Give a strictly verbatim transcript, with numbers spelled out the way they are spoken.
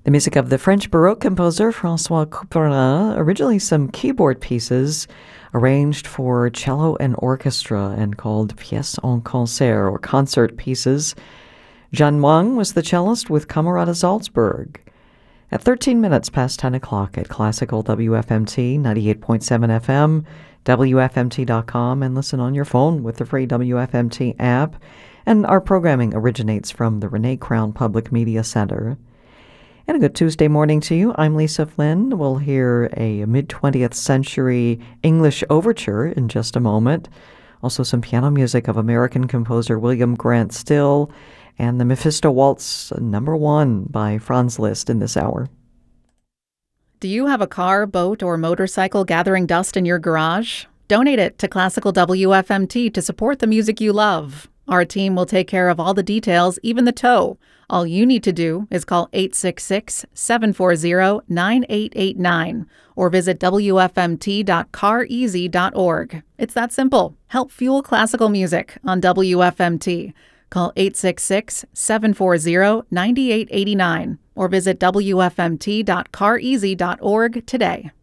The music of the French Baroque composer François Couperin, originally some keyboard pieces arranged for cello and orchestra and called pièces en concert, or concert pieces. Jeanne Wang was the cellist with Camerata Salzburg. At thirteen minutes past ten o'clock at Classical W F M T, ninety-eight point seven F M, W F M T dot com, and listen on your phone with the free W F M T app. And our programming originates from the Renee Crown Public Media Center. And a good Tuesday morning to you. I'm Lisa Flynn. We'll hear a mid-twentieth century English overture in just a moment. Also some piano music of American composer William Grant Still, and the Mephisto Waltz number one by Franz Liszt in this hour. Do you have a car, boat, or motorcycle gathering dust in your garage? Donate it to Classical W F M T to support the music you love. Our team will take care of all the details, even the tow. All you need to do is call eight six six, seven four zero, nine eight eight nine or visit W F M T dot car easy dot org. It's that simple. Help fuel classical music on W F M T. Call eight six six, seven four zero, nine eight eight nine or visit W F M T dot car easy dot org today.